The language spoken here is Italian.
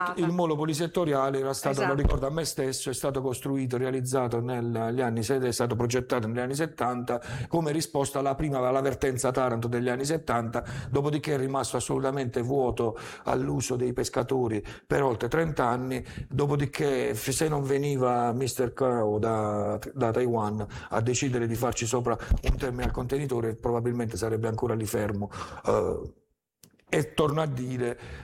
il molo polisettoriale era stato, lo Esatto. ricordo a me stesso, è stato costruito, realizzato negli anni, è stato progettato negli anni 70 come risposta alla vertenza Taranto degli anni 70, dopodiché è rimasto assolutamente vuoto all'uso dei pescatori per oltre 30 anni, dopodiché se non veniva Mr. Crow da Taiwan a decidere di farci sopra un terminal contenitore, probabilmente sarebbe ancora lì fermo. E torno a dire,